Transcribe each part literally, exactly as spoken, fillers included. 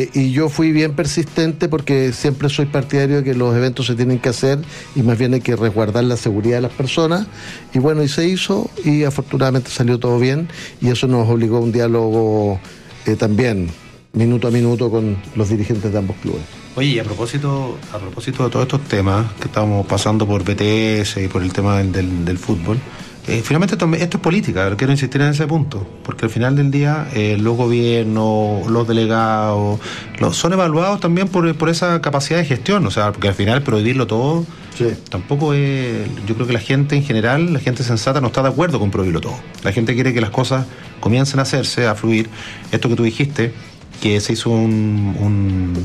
Eh, y yo fui bien persistente porque siempre soy partidario de que los eventos se tienen que hacer y más bien hay que resguardar la seguridad de las personas. Y bueno, y se hizo y afortunadamente salió todo bien y eso nos obligó a un diálogo eh, también minuto a minuto con los dirigentes de ambos clubes. Oye, y a propósito, a propósito de todos estos temas que estamos pasando por B T S y por el tema del, del, del fútbol, Eh, finalmente esto, esto es política, quiero insistir en ese punto, porque al final del día eh, los gobiernos, los delegados, los, son evaluados también por, por esa capacidad de gestión, o sea, porque al final prohibirlo todo, sí. tampoco es, yo creo que la gente en general, la gente sensata no está de acuerdo con prohibirlo todo, la gente quiere que las cosas comiencen a hacerse, a fluir, esto que tú dijiste, que se hizo un, un,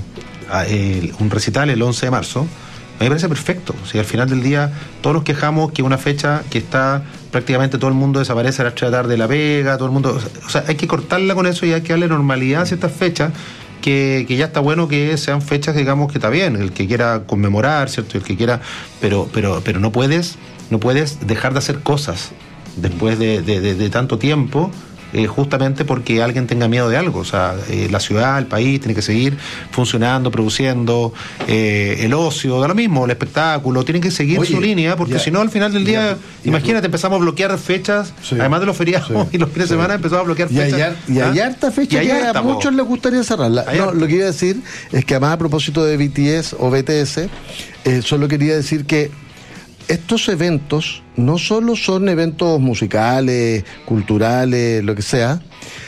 eh, un recital el once de marzo, a mí me parece perfecto. O sea, al final del día todos nos quejamos que una fecha que está prácticamente todo el mundo desaparece a las tres de la tarde de la pega, todo el mundo, o sea, hay que cortarla con eso y hay que darle normalidad a ciertas fechas que, que ya está bueno que sean fechas, digamos, que está bien, el que quiera conmemorar, ¿cierto? El que quiera, pero pero pero no puedes no puedes dejar de hacer cosas después de, de, de, de tanto tiempo. Eh, justamente porque alguien tenga miedo de algo, o sea, eh, la ciudad, el país tiene que seguir funcionando, produciendo, eh, el ocio, da lo mismo, el espectáculo, tienen que seguir Oye, su línea, porque ya, si no al final del día, ya, imagínate, ya, empezamos a bloquear fechas, sí, sí, además de los feriados sí, y los fines sí, de semana empezamos a bloquear fechas. Y hay, y hay ¿ah? harta fecha que harta, a muchos les gustaría cerrarla. No, lo que iba a decir es que además a propósito de B T S o B T S, eh, solo quería decir que estos eventos no solo son eventos musicales, culturales, lo que sea,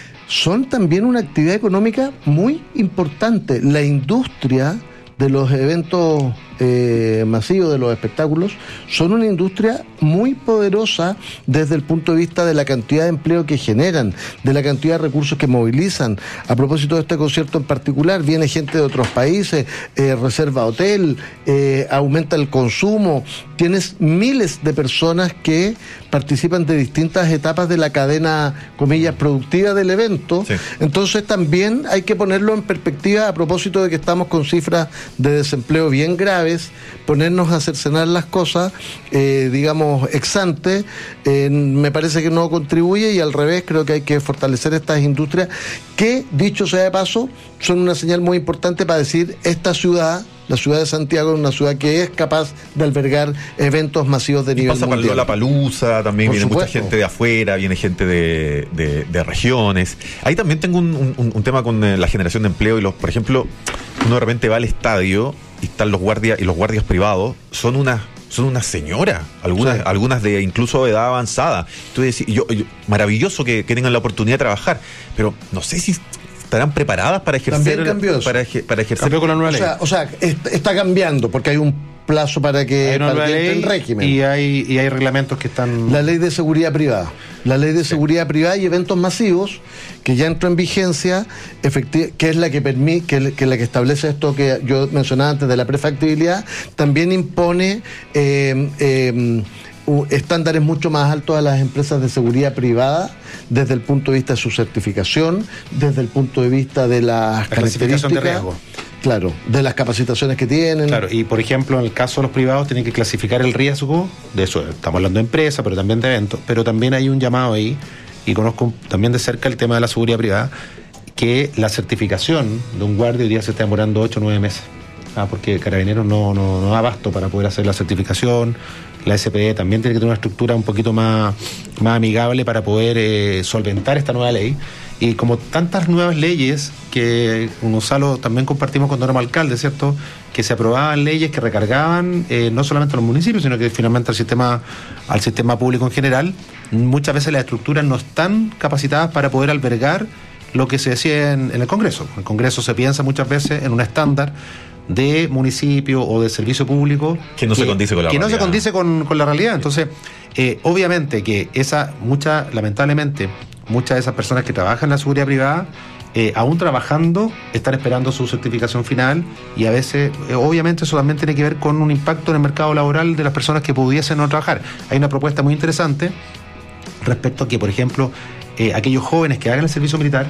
son también una actividad económica muy importante. La industria de los eventos eh, masivos, de los espectáculos, son una industria muy poderosa desde el punto de vista de la cantidad de empleo que generan, de la cantidad de recursos que movilizan. A propósito de este concierto en particular, viene gente de otros países, eh, reserva hotel, eh, aumenta el consumo, tienes miles de personas que participan de distintas etapas de la cadena, comillas, productiva del evento. Sí. Entonces también hay que ponerlo en perspectiva a propósito de que estamos con cifras de desempleo bien graves, ponernos a cercenar las cosas, eh, digamos, ex ante, eh, me parece que no contribuye y al revés, creo que hay que fortalecer estas industrias que, dicho sea de paso, son una señal muy importante para decir esta ciudad, la ciudad de Santiago, es una ciudad que es capaz de albergar eventos masivos de y nivel pasa mundial. Pasa para Lollapalooza, también Por viene supuesto. mucha gente de afuera, viene gente de, de, de regiones. Ahí también tengo un, un, un tema con la generación de empleo y los, por ejemplo, uno de repente va al estadio y están los guardias y los guardias privados son unas son una señora, algunas sí. algunas de incluso edad avanzada. Entonces, yo, yo, maravilloso que, que tengan la oportunidad de trabajar, pero no sé si estarán preparadas para ejercer para, para ejercer cambió con la nueva o ley. sea, o sea, está cambiando porque hay un plazo para que, hay para que entre en régimen. Y hay, y hay reglamentos que están... La ley de seguridad privada. La ley de seguridad sí. privada y eventos masivos, que ya entró en vigencia, efecti- que es la que permite, que, que la que establece esto que yo mencionaba antes de la prefactibilidad, también impone eh, eh, estándares mucho más altos a las empresas de seguridad privada desde el punto de vista de su certificación, desde el punto de vista de las la características de riesgo. Claro, de las capacitaciones que tienen. Claro, y por ejemplo, en el caso de los privados tienen que clasificar el riesgo, de eso estamos hablando de empresas, pero también de eventos, pero también hay un llamado ahí, y conozco también de cerca el tema de la seguridad privada, que la certificación de un guardia hoy día se está demorando ocho o nueve meses. Ah, porque Carabineros no, no, no da abasto para poder hacer la certificación. La S P E también tiene que tener una estructura un poquito más, más amigable para poder eh, solventar esta nueva ley. Y como tantas nuevas leyes que con Gonzalo también compartimos cuando éramos alcaldes, ¿cierto? Que se aprobaban leyes que recargaban eh, no solamente a los municipios, sino que finalmente al sistema, al sistema público en general. Muchas veces las estructuras no están capacitadas para poder albergar lo que se decía en, en el Congreso. En el Congreso se piensa muchas veces en un estándar de municipio o de servicio público que no que, se condice con la que realidad. no se condice con, con la realidad. Entonces, eh, obviamente que esa, mucha, lamentablemente, muchas de esas personas que trabajan en la seguridad privada, eh, aún trabajando, están esperando su certificación final, y a veces, eh, obviamente, eso también tiene que ver con un impacto en el mercado laboral de las personas que pudiesen no trabajar. Hay una propuesta muy interesante respecto a que, por ejemplo, eh, aquellos jóvenes que hagan el servicio militar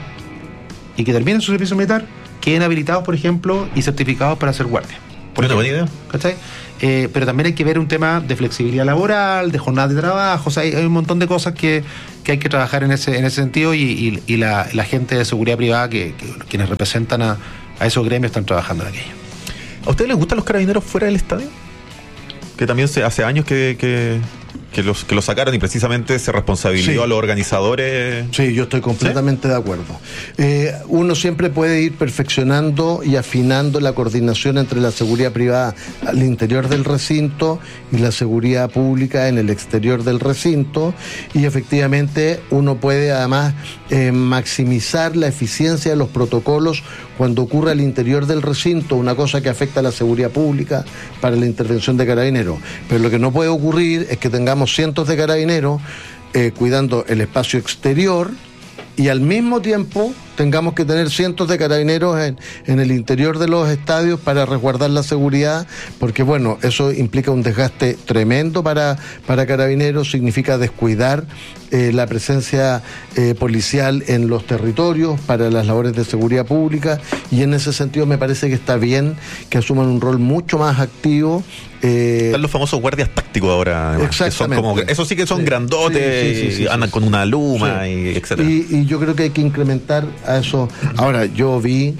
y que terminen su servicio militar queden habilitados, por ejemplo, y certificados para ser guardia. Buena buena idea. ¿Cachai? Eh, pero también hay que ver un tema de flexibilidad laboral, de jornada de trabajo, o sea, hay, hay un montón de cosas que, que hay que trabajar en ese en ese sentido, y, y, y la, la gente de seguridad privada, que, que quienes representan a, a esos gremios están trabajando en aquello. ¿A ustedes les gustan los carabineros fuera del estadio? Que también se, hace años que, que, que, los, que los sacaron y precisamente se responsabilizó sí. a los organizadores. Sí, yo estoy completamente ¿Sí? de acuerdo. Eh, uno siempre puede ir perfeccionando y afinando la coordinación entre la seguridad privada al interior del recinto y la seguridad pública en el exterior del recinto, y efectivamente uno puede además eh, maximizar la eficiencia de los protocolos cuando ocurre al interior del recinto, una cosa que afecta a la seguridad pública para la intervención de carabineros. Pero lo que no puede ocurrir es que tengamos cientos de carabineros eh, cuidando el espacio exterior y al mismo tiempo tengamos que tener cientos de carabineros en, en el interior de los estadios para resguardar la seguridad, porque bueno, eso implica un desgaste tremendo para, para carabineros, significa descuidar eh, la presencia eh, policial en los territorios para las labores de seguridad pública, y en ese sentido me parece que está bien que asuman un rol mucho más activo. Eh, Están los famosos guardias tácticos ahora, además, que son como, eso sí que son sí, grandotes, sí, sí, sí, sí, andan sí, con una luma, sí. y etcétera. Y, y yo creo que hay que incrementar a eso. Ahora, yo vi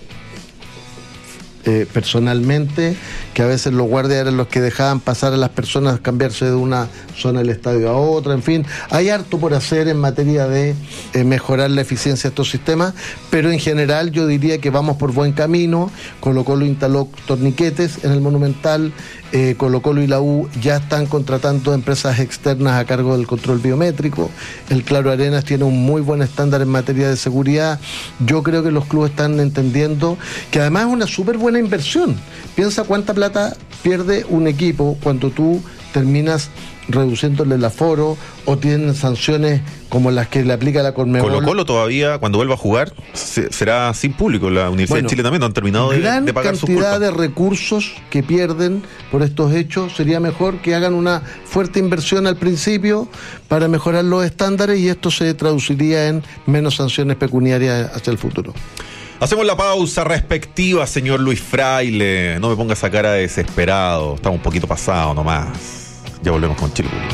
eh, personalmente que a veces los guardias eran los que dejaban pasar a las personas, cambiarse de una zona del estadio a otra, en fin, hay harto por hacer en materia de eh, mejorar la eficiencia de estos sistemas, pero en general yo diría que vamos por buen camino. Colo-Colo instaló torniquetes en el Monumental, eh, Colo-Colo y la U ya están contratando empresas externas a cargo del control biométrico, el Claro Arenas tiene un muy buen estándar en materia de seguridad. Yo creo que los clubes están entendiendo que además es una súper buena inversión. Piensa cuánta plata pierde un equipo cuando tú terminas reduciéndole el aforo o tienen sanciones como las que le aplica la Conmebol. Colo-Colo todavía, cuando vuelva a jugar, se, será sin público. La Universidad bueno, de Chile también no han terminado de, de pagar sus culpas. Gran cantidad de recursos que pierden por estos hechos. Sería mejor que hagan una fuerte inversión al principio para mejorar los estándares, y esto se traduciría en menos sanciones pecuniarias hacia el futuro. Hacemos la pausa respectiva, señor Luis Fraile. No me ponga esa cara de desesperado. Estamos un poquito pasados nomás. Ya volvemos con Chile Público.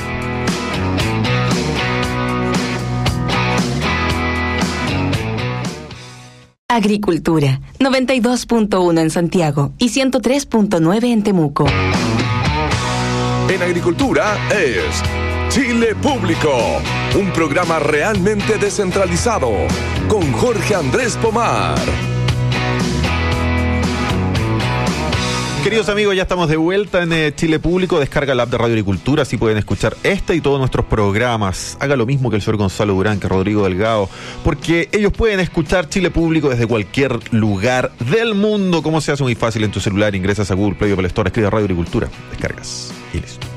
Agricultura, noventa y dos punto uno en Santiago y ciento tres punto nueve en Temuco. En Agricultura es Chile Público, un programa realmente descentralizado, con Jorge Andrés Pomar. Queridos amigos, ya estamos de vuelta en eh, Chile Público. Descarga el app de Radio Agricultura, así pueden escuchar este y todos nuestros programas. Haga lo mismo que el señor Gonzalo Durán, que Rodrigo Delgado, porque ellos pueden escuchar Chile Público desde cualquier lugar del mundo. ¿Cómo se hace? Muy fácil. En tu celular ingresas a Google Play o Play Store, escribe Radio Agricultura, descargas y listo.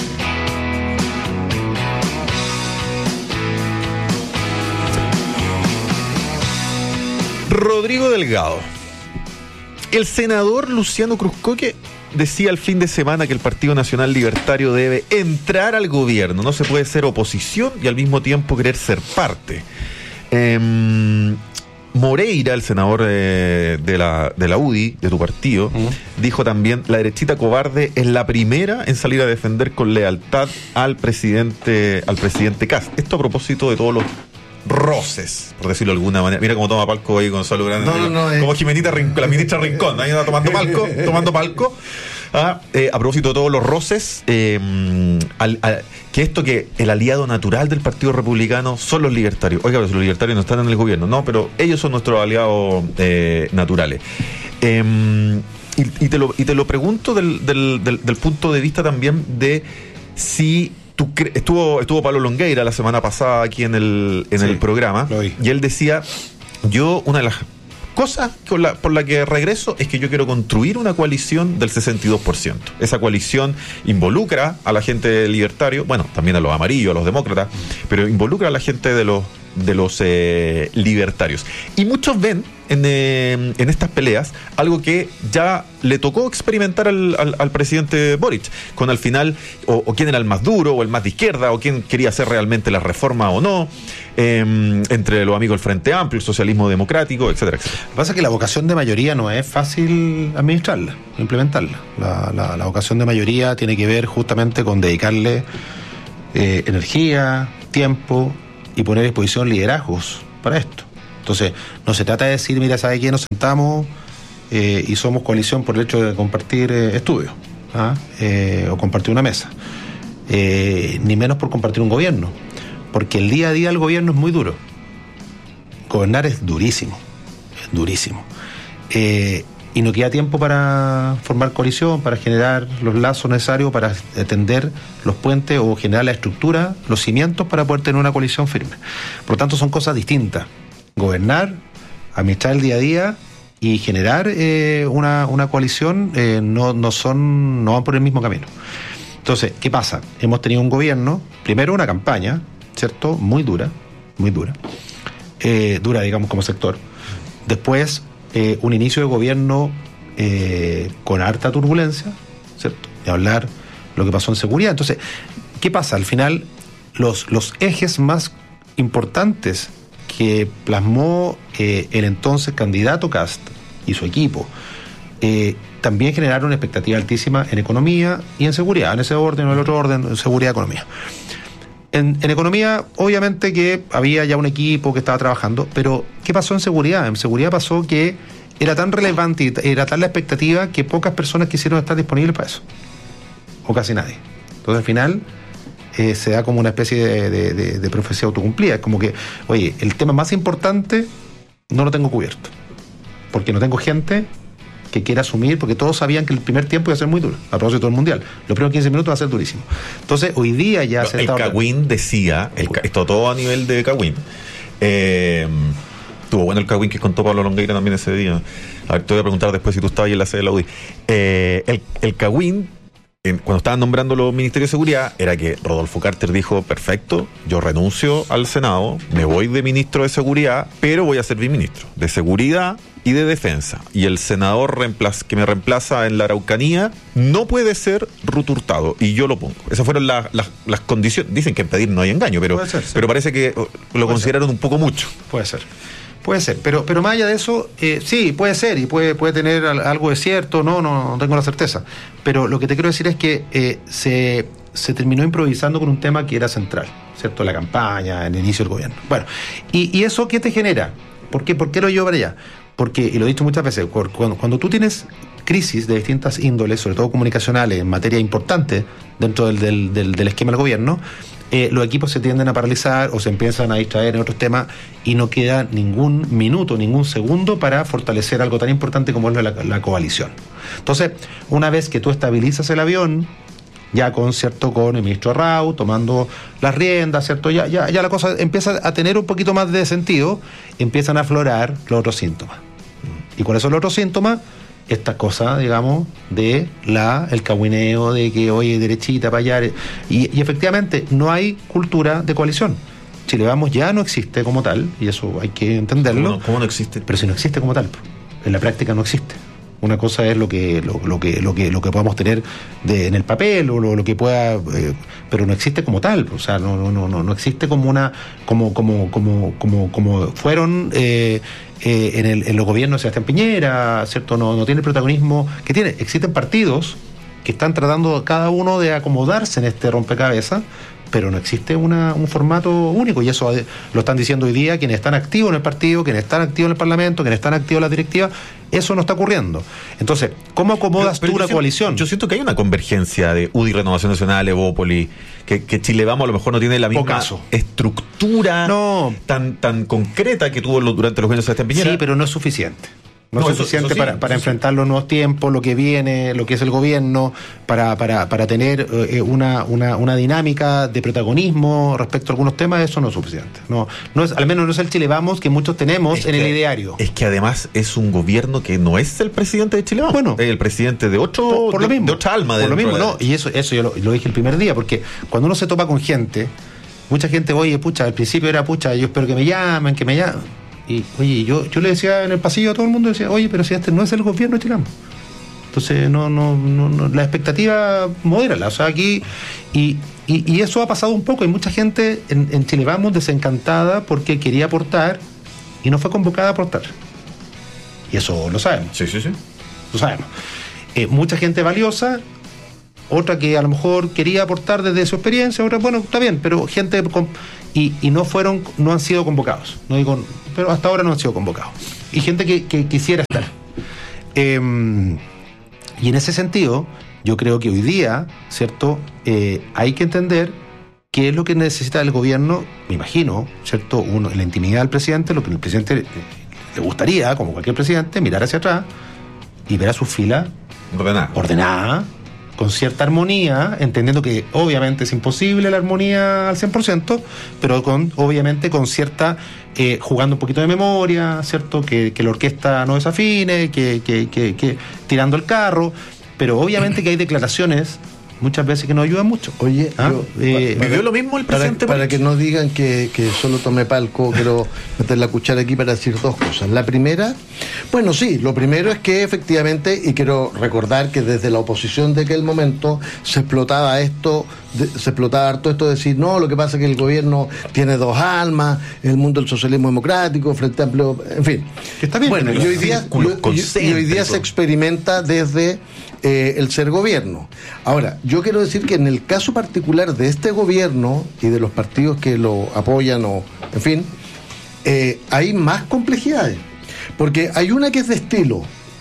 Rodrigo Delgado. El senador Luciano Cruzcoque decía el fin de semana que el Partido Nacional Libertario debe entrar al gobierno. No se puede ser oposición y al mismo tiempo querer ser parte. Eh, Moreira, el senador eh, de, la, de la U D I, de tu partido, uh-huh. dijo también: la derechita cobarde es la primera en salir a defender con lealtad al presidente, al presidente Kast. Esto a propósito de todos los roces, por decirlo de alguna manera. Mira cómo toma palco ahí Gonzalo Grande. No, no, no, como eh. Jimenita Rincón, la ministra Rincón, ahí anda tomando palco, tomando palco. Ah, eh, a propósito de todos los roces, eh, al, al, que esto que el aliado natural del Partido Republicano son los libertarios. Oiga, pero si los libertarios no están en el gobierno, no, pero ellos son nuestros aliados eh, naturales. Eh, y, y, te lo, y te lo pregunto del, del, del, del punto de vista también de si tú cre- estuvo estuvo Pablo Longueira la semana pasada aquí en el en sí, el programa, y él decía: yo, una de las cosas por la, por la que regreso es que yo quiero construir una coalición del sesenta y dos por ciento. Esa coalición involucra a la gente del libertario, bueno, también a los amarillos, a los demócratas, pero involucra a la gente de los de los eh, libertarios. Y muchos ven en, eh, en estas peleas algo que ya le tocó experimentar al, al, al presidente Boric, con al final o, o quién era el más duro o el más de izquierda, o quién quería hacer realmente la reforma o no, eh, entre los amigos del Frente Amplio, el socialismo democrático, etcétera, etcétera. Lo que pasa es que la vocación de mayoría no es fácil administrarla, implementarla. La, la, la vocación de mayoría tiene que ver justamente con dedicarle eh, energía, tiempo y poner a disposición liderazgos para esto. Entonces, no se trata de decir, mira, ¿sabe qué? Nos sentamos eh, y somos coalición por el hecho de compartir eh, estudios, ¿ah? eh, o compartir una mesa, eh, ni menos por compartir un gobierno, porque el día a día del gobierno es muy duro. Gobernar es durísimo, es durísimo. Eh, y no queda tiempo para formar coalición, para generar los lazos necesarios, para tender los puentes o generar la estructura, los cimientos para poder tener una coalición firme. Por lo tanto, son cosas distintas. Gobernar, administrar el día a día y generar eh, una, una coalición eh, no, no son, no van por el mismo camino. Entonces, ¿qué pasa? Hemos tenido un gobierno, primero una campaña, ¿cierto? Muy dura, muy dura. Eh, dura, digamos, como sector. Después, eh, un inicio de gobierno eh, con harta turbulencia, ¿cierto? De hablar lo que pasó en seguridad. Entonces, ¿qué pasa? Al final, los, los ejes más importantes que plasmó eh, el entonces candidato Kast y su equipo, eh, también generaron una expectativa altísima en economía y en seguridad, en ese orden o en el otro orden, en seguridad y economía. En, en economía, obviamente que había ya un equipo que estaba trabajando, pero ¿qué pasó en seguridad? En seguridad pasó que era tan relevante y era tal la expectativa que pocas personas quisieron estar disponibles para eso, o casi nadie. Entonces al final eh, se da como una especie de, de, de, de profecía autocumplida. Es como que, oye, el tema más importante no lo tengo cubierto, porque no tengo gente que quiera asumir, porque todos sabían que el primer tiempo iba a ser muy duro, a propósito del Mundial. Los primeros quince minutos va a ser durísimo. Entonces, hoy día ya no, se el está... Cagüín decía, el, esto todo a nivel de Cagüín. Eh, tuvo bueno el Cagüín que contó Pablo Longueira también ese día. A ver, te voy a preguntar después si tú estabas ahí en la sede de la U D I. Eh, el, el Cagüín, en, cuando estaban nombrando los ministerios de seguridad, era que Rodolfo Carter dijo, perfecto, yo renuncio al Senado, me voy de ministro de seguridad, pero voy a ser viceministro de seguridad y de defensa. Y el senador reemplaz, que me reemplaza en la Araucanía no puede ser Ruth Hurtado, y yo lo pongo. Esas fueron las, las, las condiciones. Dicen que en pedir no hay engaño, pero, ser, sí. pero parece que lo puede consideraron ser. un poco mucho. Puede ser. Puede ser, pero pero más allá de eso, eh, sí, puede ser, y puede puede tener algo de cierto, no, no, no tengo la certeza. Pero lo que te quiero decir es que eh, se, se terminó improvisando con un tema que era central, ¿cierto? La campaña, el inicio del gobierno. Bueno, ¿y, y eso qué te genera? ¿Por qué, por qué lo llevo para allá? Porque, y lo he dicho muchas veces, cuando, cuando tú tienes crisis de distintas índoles, sobre todo comunicacionales, en materia importante dentro del, del, del, del esquema del gobierno, eh, los equipos se tienden a paralizar o se empiezan a distraer en otros temas y no queda ningún minuto, ningún segundo para fortalecer algo tan importante como es la, la coalición. Entonces, una vez que tú estabilizas el avión, ya con cierto con el ministro Arrau tomando las riendas, cierto, ya, ya, ya la cosa empieza a tener un poquito más de sentido, empiezan a aflorar los otros síntomas. Y con esos otros síntomas, esta cosa, digamos, de la el cagüineo, de que, oye, derechita para allá. Y, y efectivamente, no hay cultura de coalición. Chile Vamos ya no existe como tal, y eso hay que entenderlo. ¿Cómo no, cómo no existe? Pero si no existe como tal, en la práctica no existe. Una cosa es lo que lo, lo que lo que lo que podamos tener de, en el papel o lo, lo que pueda, eh, pero no existe como tal. O sea, no no no no existe como una como como como como como fueron eh, eh, en el en los gobiernos de Sebastián Piñera, cierto. No no tiene el protagonismo que tiene. Existen partidos que están tratando cada uno de acomodarse en este rompecabezas, pero no existe una, un formato único, y eso lo están diciendo hoy día quienes están activos en el partido, quienes están activos en el Parlamento, quienes están activos en las directivas. Eso no está ocurriendo. Entonces, ¿cómo acomodas pero, pero tú una siento, coalición? Yo siento que hay una convergencia de U D I, Renovación Nacional, Evópoli, que, que Chile Vamos a lo mejor no tiene la misma Pocaso. estructura no. tan tan concreta que tuvo durante los gobiernos de Sebastián Piñera. Sí, pero no es suficiente. No, no es suficiente eso, eso sí, para, para enfrentar sí. los nuevos tiempos, lo que viene, lo que es el gobierno, para, para, para tener eh, una, una, una dinámica de protagonismo respecto a algunos temas. Eso no es suficiente. No, no es, al menos no es el Chile Vamos que muchos tenemos es en que, el ideario. Es que además es un gobierno que no es el presidente de Chile Vamos. Bueno, es el presidente de otro, por, por lo de, mismo, de otra alma. Por lo mismo, no. Y eso, eso yo lo, lo dije el primer día, porque cuando uno se topa con gente, mucha gente, oye, pucha, al principio era pucha, yo espero que me llamen, que me llamen. Y, oye, yo, yo le decía en el pasillo a todo el mundo, decía, oye, pero si este no es el gobierno chileno. Entonces, no, no, no, no la expectativa modérala. O sea, aquí, y, y, y eso ha pasado un poco. Hay mucha gente en, en Chile Vamos desencantada porque quería aportar y no fue convocada a aportar. Y eso lo sabemos. Sí, sí, sí. Lo sabemos. Eh, mucha gente valiosa, otra que a lo mejor quería aportar desde su experiencia, otra, bueno, está bien, pero gente con, y, y no fueron, no han sido convocados. No digo, pero hasta ahora no han sido convocados. Y gente que, que quisiera estar. Eh, y en ese sentido, yo creo que hoy día, ¿cierto? Eh, hay que entender qué es lo que necesita el gobierno, me imagino, ¿cierto? Uno, en la intimidad del presidente, lo que el presidente le gustaría, como cualquier presidente, mirar hacia atrás y ver a su fila ordenada. ordenada, con cierta armonía, entendiendo que obviamente es imposible la armonía al cien por ciento, pero con obviamente con cierta, eh, jugando un poquito de memoria, ¿cierto? Que, que la orquesta no desafine, que, que, que, que tirando el carro, pero obviamente que hay declaraciones muchas veces que no ayudan mucho. Oye, ¿Ah? yo, eh, ¿vivió lo mismo el presidente? Para, para que no digan que, que solo tomé palco, quiero meter la cuchara aquí para decir dos cosas. La primera, bueno, sí, lo primero es que efectivamente, y quiero recordar que desde la oposición de aquel momento se explotaba esto, de, se explotaba harto esto de decir, no, lo que pasa es que el gobierno tiene dos almas, el mundo del socialismo democrático, Frente Amplio, en fin. Que está bien. Bueno, y hoy día, y, y hoy día se experimenta desde eh, el ser gobierno. Ahora, yo quiero decir que en el caso particular de este gobierno y de los partidos que lo apoyan, o en fin, eh, hay más complejidades. Porque hay una que es de estilo,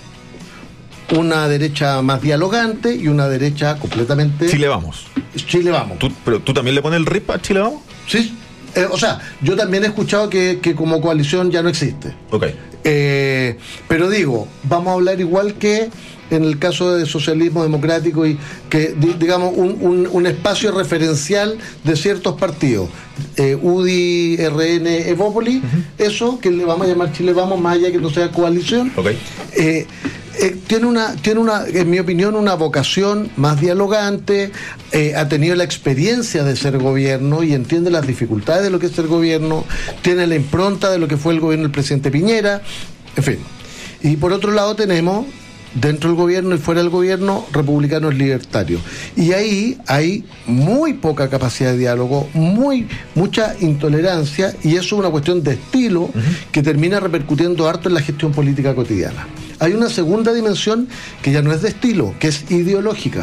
una derecha más dialogante y una derecha completamente... Chile vamos. Chile vamos. ¿Tú, pero ¿tú también le pones el R I P a Chile vamos? Sí, eh, o sea, yo también he escuchado que, que como coalición ya no existe. Ok. Eh, pero digo, vamos a hablar igual que en el caso de socialismo democrático, y que di, digamos un, un, un espacio referencial de ciertos partidos, eh, U D I, R N, Evópolis, uh-huh. Eso que le vamos a llamar Chile Vamos, más allá que no sea coalición, okay. eh, eh, tiene una, tiene una, en mi opinión, una vocación más dialogante, eh, ha tenido la experiencia de ser gobierno y entiende las dificultades de lo que es ser gobierno, tiene la impronta de lo que fue el gobierno del presidente Piñera, en fin. Y por otro lado tenemos, dentro del gobierno y fuera del gobierno, republicanos libertarios. Y ahí hay muy poca capacidad de diálogo, muy mucha intolerancia, y eso es una cuestión de estilo uh-huh. que termina repercutiendo harto en la gestión política cotidiana. Hay una segunda dimensión que ya no es de estilo, que es ideológica.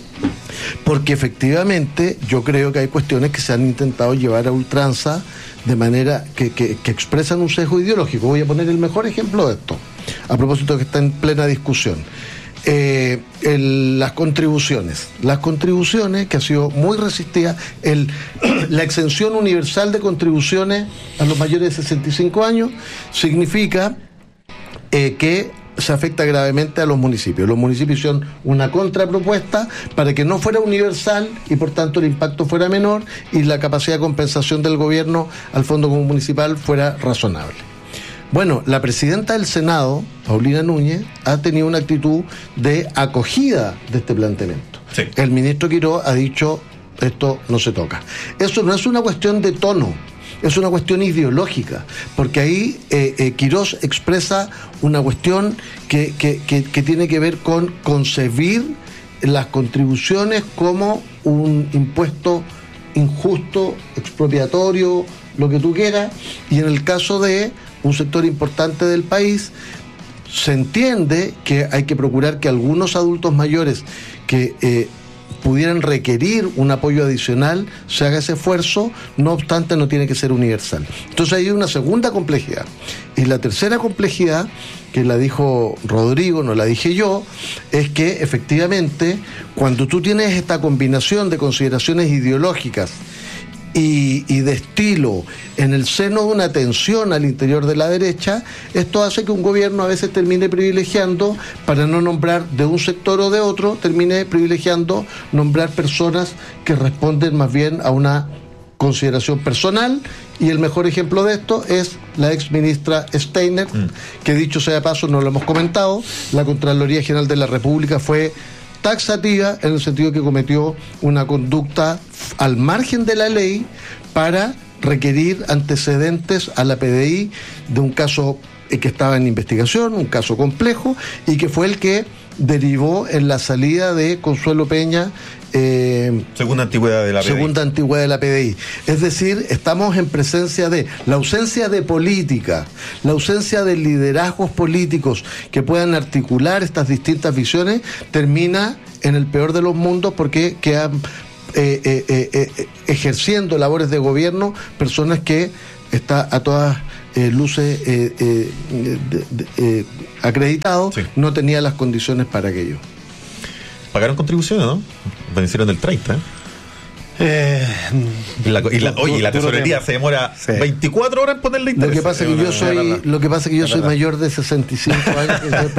Porque efectivamente yo creo que hay cuestiones que se han intentado llevar a ultranza de manera que, que, que expresan un sesgo ideológico. Voy a poner el mejor ejemplo de esto, a propósito de que está en plena discusión. Eh, el, las contribuciones. Las contribuciones, que ha sido muy resistida, el, la exención universal de contribuciones a los mayores de sesenta y cinco años, significa eh, que se afecta gravemente a los municipios. Los municipios hicieron una contrapropuesta para que no fuera universal y por tanto el impacto fuera menor y la capacidad de compensación del gobierno al Fondo Común Municipal fuera razonable. Bueno, la presidenta del Senado, Paulina Núñez, ha tenido una actitud de acogida de este planteamiento. Sí. El ministro Quirós ha dicho, esto no se toca. Eso no es una cuestión de tono, es una cuestión ideológica, porque ahí eh, eh, Quirós expresa una cuestión que, que, que, que tiene que ver con concebir las contribuciones como un impuesto injusto, expropiatorio, lo que tú quieras, y en el caso de un sector importante del país, se entiende que hay que procurar que algunos adultos mayores que eh, pudieran requerir un apoyo adicional, se haga ese esfuerzo, no obstante no tiene que ser universal. Entonces hay una segunda complejidad. Y la tercera complejidad, que la dijo Rodrigo, no la dije yo, es que efectivamente cuando tú tienes esta combinación de consideraciones ideológicas Y, y de estilo en el seno de una tensión al interior de la derecha, esto hace que un gobierno a veces termine privilegiando, para no nombrar de un sector o de otro, termine privilegiando nombrar personas que responden más bien a una consideración personal, y el mejor ejemplo de esto es la ex ministra Steiner, mm. que dicho sea de paso, no lo hemos comentado, la Contraloría General de la República fue taxativa en el sentido que cometió una conducta al margen de la ley para requerir antecedentes a la P D I de un caso que estaba en investigación, un caso complejo, y que fue el que derivó en la salida de Consuelo Peña, eh, segunda antigüedad de la P D I. Segunda antigüedad de la P D I. Es decir, estamos en presencia de la ausencia de política, la ausencia de liderazgos políticos que puedan articular estas distintas visiones, termina en el peor de los mundos, porque quedan eh, eh, eh, eh, ejerciendo labores de gobierno personas que está a todas eh, luces eh, eh, de, de, eh, acreditado, sí. no tenía las condiciones para aquello. ¿Pagaron contribuciones, no? Vencieron el treinta, ¿eh? Eh, y la, y la, oye, la tesorería se demora sí. veinticuatro horas en ponerle interés. Lo que pasa es que yo soy, lo que pasa que yo soy mayor de sesenta y cinco años.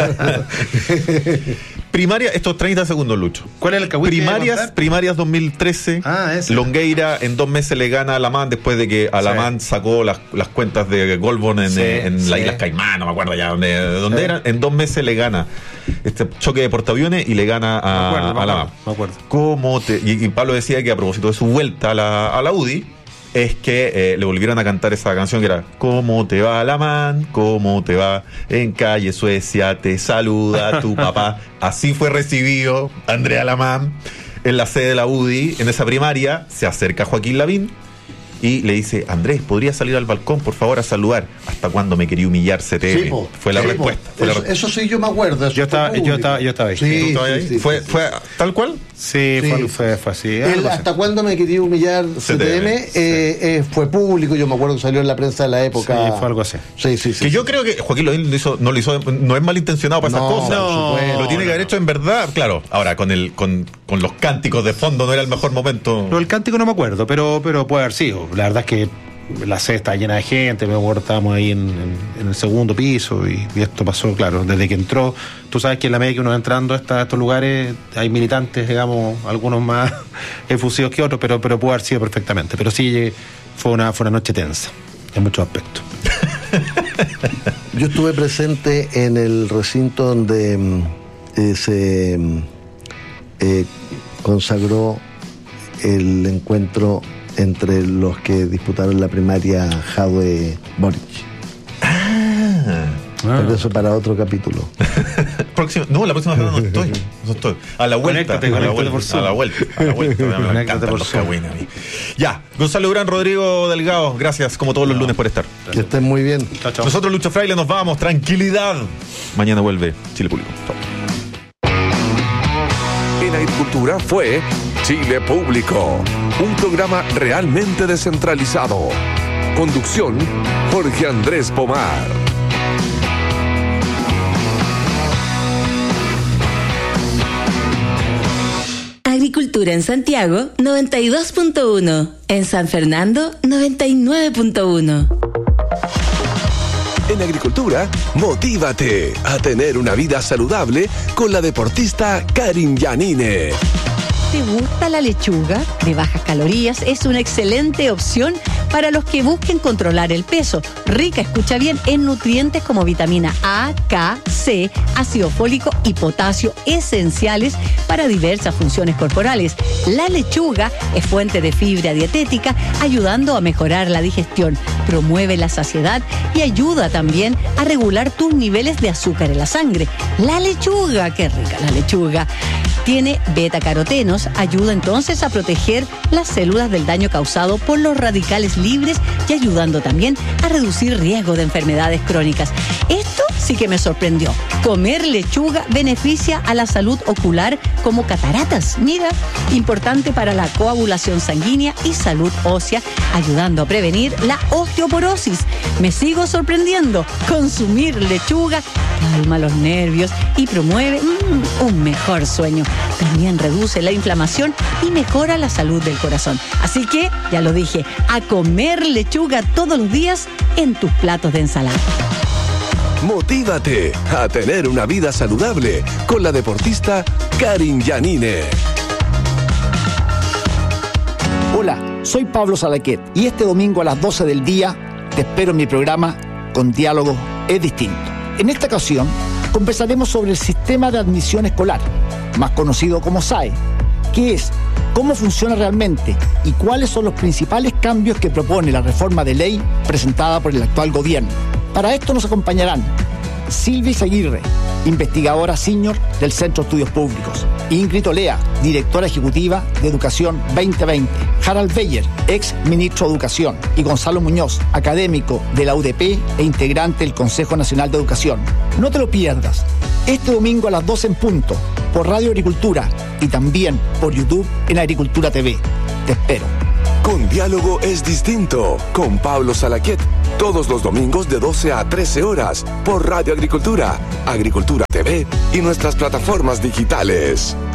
Primaria, estos treinta segundos, Lucho. ¿Cuál es el que Primarias, primarias dos mil trece. Ah, ese. Longueira en dos meses le gana a Alamán después de que Alamán sí. sacó las, las cuentas de Goldborn en, sí, en sí. las Islas Caimán, no me acuerdo ya dónde, dónde sí. eran. En dos meses le gana este choque de portaaviones y le gana a, me acuerdo, a Alamán. Me acuerdo. ¿Cómo te, y, y Pablo decía que a propósito de su vuelta a la, a la U D I, es que eh, le volvieron a cantar esa canción que era ¿Cómo te va, Alamán? ¿Cómo te va? En calle Suecia te saluda tu papá. Así fue recibido Andrea Alamán en la sede de la U D I, en esa primaria. Se acerca Joaquín Lavín y le dice: Andrés, ¿podría salir al balcón, por favor, a saludar? ¿Hasta cuándo me quería humillar C T M? Sí, po, fue la sí, respuesta. Fue eso, la... eso sí yo me acuerdo. Yo estaba, yo, estaba, yo estaba ahí. Sí, ¿Tú sí, ahí? Sí, ¿Fue, sí, ¿Fue tal cual? Sí, sí. Fue, fue, fue así. El, ¿Hasta cuándo me quería humillar C T M? Sí. Eh, eh, fue público, yo me acuerdo que salió en la prensa de la época. Sí, fue algo así. Sí, sí, sí. Que sí. Yo creo que Joaquín Lavín lo hizo, no lo hizo, no es malintencionado para no, esas cosas. No, lo tiene que haber hecho en verdad. Claro, ahora con el con, con los cánticos de fondo no era el mejor momento. Pero el cántico no me acuerdo, pero, pero puede haber sido. La verdad es que la sede está llena de gente, me acuerdo, estábamos ahí en, en, en el segundo piso y, y esto pasó, claro, desde que entró. Tú sabes que en la medida que uno va entrando a, esta, a estos lugares hay militantes, digamos, algunos más efusivos que otros, pero, pero pudo haber sido perfectamente. Pero sí, fue una, fue una noche tensa en muchos aspectos. Yo estuve presente en el recinto donde eh, se eh, consagró el encuentro entre los que disputaron la primaria Jadwe Boric. Ah, Pero eso para otro capítulo. Próxima, no, la próxima semana no estoy, no estoy. A la vuelta, conéctate, a, la conéctate vuelta a la vuelta, a la vuelta, a la vuelta. Me encantan los cagüines a mí. Ya, Gonzalo Durán, Rodrigo Delgado, gracias como todos los no, lunes por estar. Gracias. Que estén muy bien. Chao, chao. Nosotros, Lucho Fraile, nos vamos. Tranquilidad. Mañana vuelve Chile Público. Chao. En Agricultura fue Chile Público, un programa realmente descentralizado. Conducción, Jorge Andrés Pomar. Agricultura en Santiago, noventa y dos punto uno. En San Fernando, noventa y nueve punto uno. En Agricultura, motívate a tener una vida saludable con la deportista Karin Yanine. ¿Te gusta la lechuga? De bajas calorías, es una excelente opción para los que busquen controlar el peso. Rica, escucha bien, en nutrientes como vitamina A, K, C, ácido fólico y potasio, esenciales para diversas funciones corporales. La lechuga es fuente de fibra dietética, ayudando a mejorar la digestión, promueve la saciedad y ayuda también a regular tus niveles de azúcar en la sangre. La lechuga, qué rica la lechuga. Tiene betacarotenos, ayuda entonces a proteger las células del daño causado por los radicales libres y ayudando también a reducir riesgo de enfermedades crónicas. Esto sí que me sorprendió. Comer lechuga beneficia a la salud ocular como cataratas. Mira, importante para la coagulación sanguínea y salud ósea, ayudando a prevenir la osteoporosis. Me sigo sorprendiendo. Consumir lechuga calma los nervios y promueve mmm, un mejor sueño. También reduce la inflamación y mejora la salud del corazón. Así que, ya lo dije, a comer lechuga todos los días en tus platos de ensalada. Motívate a tener una vida saludable con la deportista Karin Yanine. Hola, soy Pablo Salaquet y este domingo a las doce del día te espero en mi programa Con Diálogo es Distinto. En esta ocasión conversaremos sobre el sistema de admisión escolar, más conocido como S A E, qué es, cómo funciona realmente y cuáles son los principales cambios que propone la reforma de ley presentada por el actual gobierno. Para esto nos acompañarán Silvia Aguirre, investigadora senior del Centro de Estudios Públicos, Ingrid Olea, directora ejecutiva de Educación veinte veinte, Harald Beyer, ex ministro de Educación, y Gonzalo Muñoz, académico de la U D P e integrante del Consejo Nacional de Educación. No te lo pierdas, este domingo a las doce en punto, por Radio Agricultura y también por YouTube en Agricultura T V. Te espero. Con Diálogo es Distinto, con Pablo Salaquet, Todos los domingos de doce a trece horas por Radio Agricultura, Agricultura T V y nuestras plataformas digitales.